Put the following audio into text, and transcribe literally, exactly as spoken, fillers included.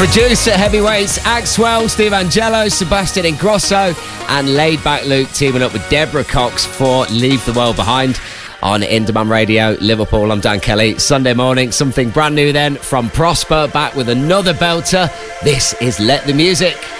Producer heavyweights Axwell, Steve Angelo, Sebastian Ingrosso and Laid Back Luke teaming up with Deborah Cox for Leave the World Behind on In Demand Radio, Liverpool. I'm Dan Kelly. Sunday morning, something brand new then from Prosper, back with another belter. This is Let the Music.